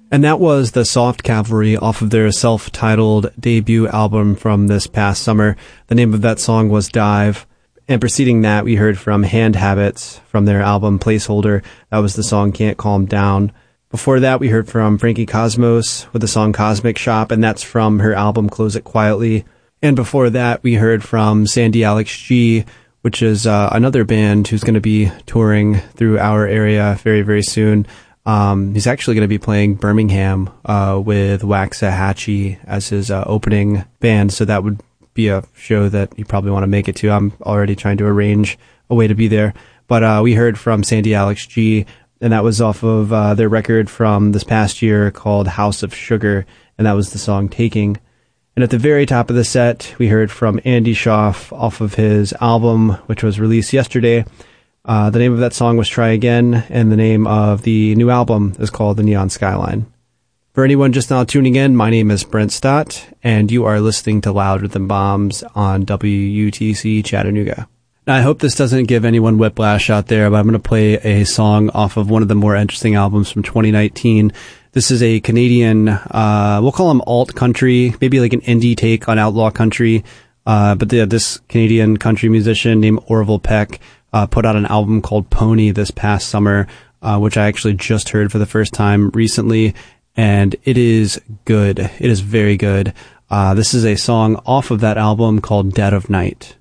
And that was the Soft Cavalry off of their self-titled debut album from this past summer. The name of that song was Dive. And preceding that, we heard from Hand Habits from their album Placeholder. That was the song Can't Calm Down. Before that, we heard from Frankie Cosmos with the song Cosmic Shop, and that's from her album Close It Quietly. And before that, we heard from Sandy Alex G, which is another band who's going to be touring through our area very, very soon. He's actually going to be playing Birmingham with Waxahachie as his opening band, so that would be a show that you probably want to make it to. I'm already trying to arrange a way to be there. But we heard from Sandy Alex G, and that was off of their record from this past year called House of Sugar, and that was the song Taking. And at the very top of the set, we heard from Andy Schaaf off of his album, which was released yesterday. The name of that song was Try Again, and the name of the new album is called The Neon Skyline. For anyone just now tuning in, my name is Brent Stott, and you are listening to Louder Than Bombs on WUTC Chattanooga. Now, I hope this doesn't give anyone whiplash out there, but I'm going to play a song off of one of the more interesting albums from 2019. This is a Canadian, we'll call him alt country, maybe like an indie take on outlaw country. But this Canadian country musician named Orville Peck put out an album called Pony this past summer, which I actually just heard for the first time recently, and it is good. It is very good. This is a song off of that album called Dead of Night.